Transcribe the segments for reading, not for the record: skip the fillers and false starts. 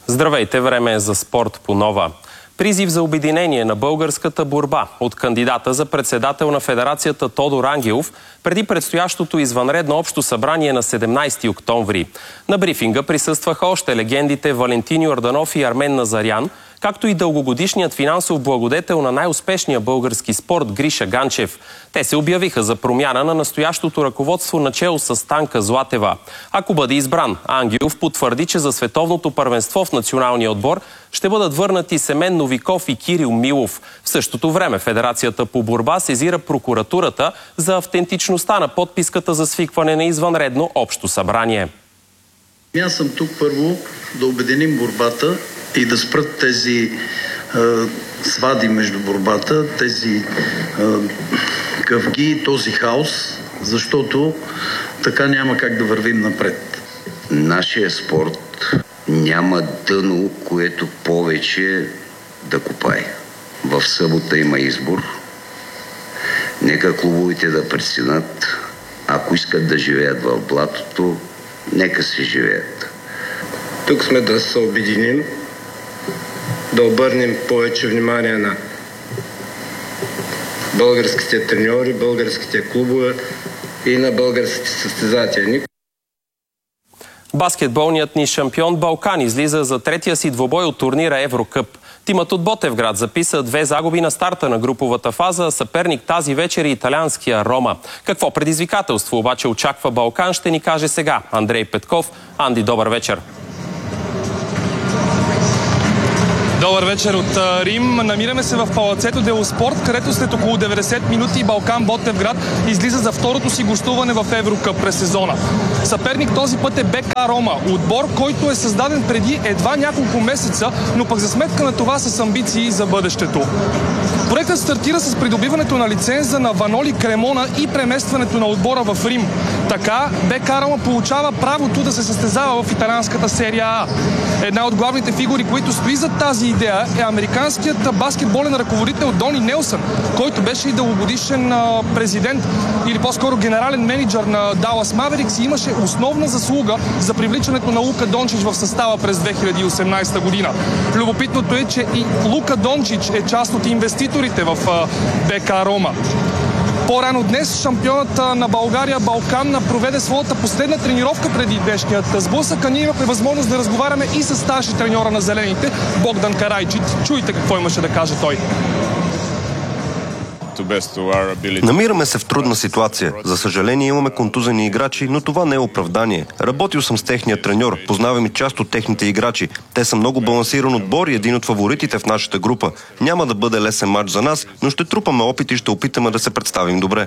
Здравейте, време е за спорт по Нова. Призив за обединение на българската борба от кандидата за председател на Федерацията Тодор Ангелов преди предстоящото извънредно общо събрание на 17 октомври. На брифинга присъстваха още легендите Валентин Йорданов и Армен Назарян, както и дългогодишният финансов благодетел на най-успешния български спорт Гриша Ганчев. Те се обявиха за промяна на настоящото ръководство начело с Станка Златева. Ако бъде избран, Ангелов потвърди, че за световното първенство в националния отбор ще бъдат върнати Семен Новиков и Кирил Милов. В същото време Федерацията по борба сезира прокуратурата за автентичността на подписката за свикване на извънредно общо събрание. Аз съм тук първо да обединим борбата и да спрат тези свади между борбата, тези къвги и този хаос, защото така няма как да вървим напред. Нашия спорт няма дъно, което повече да копае. В събота има избор. Нека клубовете да преценят. Ако искат да живеят в блатото, нека се живеят. Тук сме да се обединим, да обърнем повече внимание на българските треньори, българските клубове и на българските състезатели. Баскетболният ни шампион Балкан излиза за третия си двобой от турнира Еврокъп. Тимът от Ботевград записа 2 загуби на старта на груповата фаза. Съперник тази вечер е италианския Рома. Какво предизвикателство обаче очаква Балкан, ще ни каже сега Андрей Петков. Анди, добър вечер. Добър вечер от Рим. Намираме се в Палацето Дело Спорт, където след около 90 минути Балкан Ботевград излиза за второто си гостуване в Еврокъп през сезона. Съперник този път е БК Рома, отбор, който е създаден преди едва няколко месеца, но пък за сметка на това с амбиции за бъдещето. Проектът стартира с придобиването на лиценза на Ваноли Кремона и преместването на отбора в Рим. Така БК Рома получава правото да се състезава в италианската серия А. Една от главните фигури, които стои зад тази идея, е американският баскетболен ръководител Дони Нелсън, който беше и дългогодишен президент или по-скоро генерален менеджер на Далас Маверикс и имаше основна заслуга за привличането на Лука Дончич в състава през 2018 година. Любопитното е, че и Лука Дончич е част от инвеститорите в БК Рома. По-рано днес шампионът на България Балкан проведе своята последна тренировка преди днешният сблъсък, а ние имахме възможност да разговаряме и с старши треньора на зелените Богдан Карайчич. Чуйте какво имаше да каже той. Намираме се в трудна ситуация. За съжаление имаме контузени играчи, но това не е оправдание. Работил съм с техния треньор, познавам и част от техните играчи. Те са много балансиран отбор и един от фаворитите в нашата група. Няма да бъде лесен матч за нас, но ще трупаме опит и ще опитаме да се представим добре.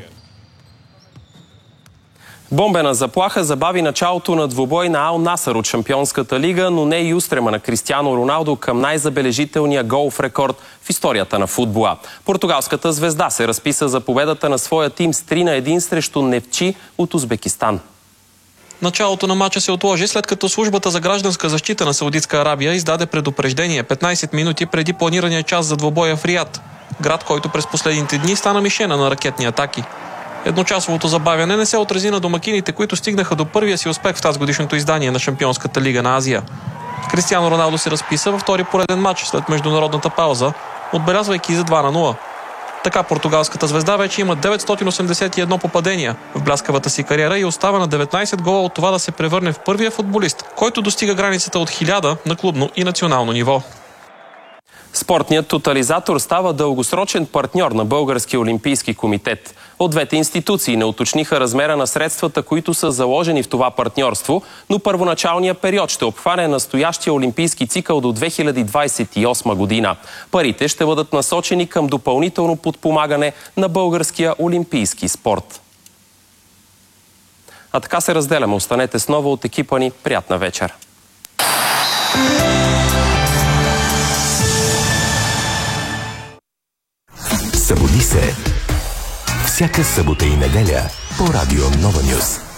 Бомбена заплаха забави началото на двубой на Ал Насър от Шампионската лига, но не и устрема на Кристиано Роналдо към най-забележителния голов рекорд в историята на футбола. Португалската звезда се разписа за победата на своя тим с 3-1 срещу Нефчи от Узбекистан. Началото на матча се отложи, след като службата за гражданска защита на Саудитска Арабия издаде предупреждение 15 минути преди планирания час за двубоя в Риад, град, който през последните дни стана мишена на ракетни атаки. Едночасовото забавяне не се отрази на домакините, които стигнаха до първия си успех в тазгодишното издание на Шампионската лига на Азия. Кристиано Роналдо се разписа във втори пореден матч след международната пауза, отбелязвайки за 2-0. Така португалската звезда вече има 981 попадения в бляскавата си кариера и остава на 19 гола от това да се превърне в първия футболист, който достига границата от 1000 на клубно и национално ниво. Спортният тотализатор става дългосрочен партньор на Българския олимпийски комитет. От двете институции не уточниха размера на средствата, които са заложени в това партньорство, но първоначалният период ще обхване настоящия олимпийски цикъл до 2028 година. Парите ще бъдат насочени към допълнително подпомагане на българския олимпийски спорт. А така се разделяме. Останете с нова от екипа ни. Приятна вечер! Събуди се всяка събота и неделя по Радио Нова Нюз.